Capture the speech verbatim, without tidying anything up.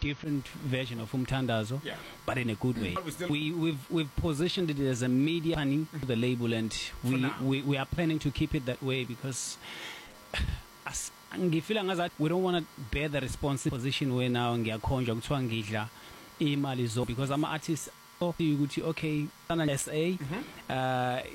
different version of Umtandazo, yeah. but in a good way. Still... We, we've we've positioned it as a media company to the label, and we, we we are planning to keep it that way because as ngifila ngazathi we don't want to bear the responsible position where now ngiyakhonjwa kuthiwa ngidla imali zo because ama artists ukuthi okay sana S A uh